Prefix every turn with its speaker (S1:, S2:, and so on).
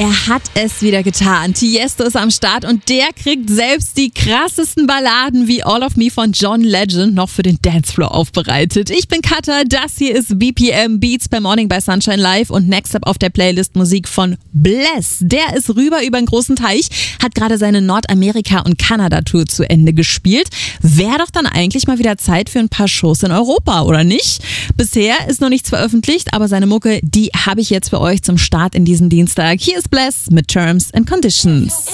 S1: Er hat es wieder getan. Tiesto ist am Start und der kriegt selbst die krassesten Balladen wie All of Me von John Legend noch für den Dancefloor aufbereitet. Ich bin Katha, das hier ist BPM Beats per Morning bei Sunshine Live und next up auf der Playlist Musik von Bless. Der ist rüber über den großen Teich, hat gerade seine Nordamerika- und Kanada-Tour zu Ende gespielt. Wäre doch dann eigentlich mal wieder Zeit für ein paar Shows in Europa, oder nicht? Bisher ist noch nichts veröffentlicht, aber seine Mucke, die habe ich jetzt für euch zum Start in diesen Dienstag. Hier ist Bless mit Terms and Conditions.